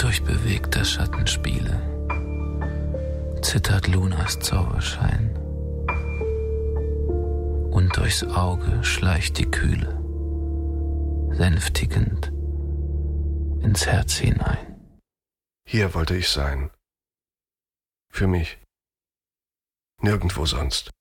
durch bewegter Schattenspiele zittert Lunas Zauberschein, und durchs Auge schleicht die Kühle, sänftigend ins Herz hinein. Hier wollte ich sein. Für mich. Nirgendwo sonst.